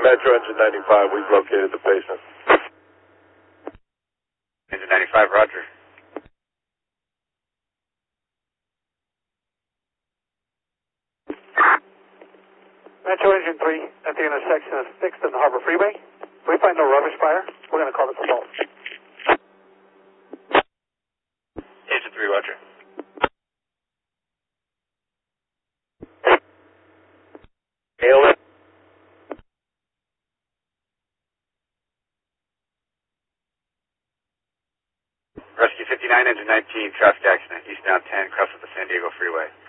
Metro Engine 95, we've located the patient. Engine 95, roger. Metro Engine 3 at the intersection of 6th and Harbor Freeway. If we find no rubbish fire, we're going to call this a fault. Engine 3, roger. ALS. Rescue 59, Engine 19, traffic accident, eastbound 10, cross of the San Diego Freeway.